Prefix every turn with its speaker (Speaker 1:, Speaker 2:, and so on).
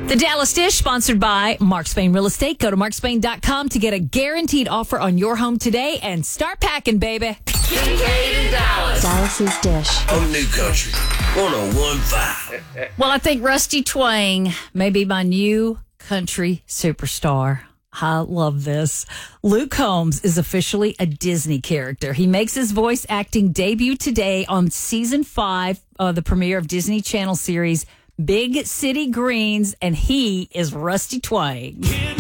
Speaker 1: The Dallas Dish, sponsored by Mark Spain Real Estate. Go to markspain.com to get a guaranteed offer on your home today and start packing, baby.
Speaker 2: Kincaid in Dallas.
Speaker 3: Dallas's Dish.
Speaker 4: On New Country 101.5.
Speaker 1: Well, I think Rusty Twang may be my new country superstar. I love this. Luke Combs is officially a Disney character. He makes his voice acting debut today on season 5, the premiere of Disney Channel series Big City Greens, and he is Rusty Twang.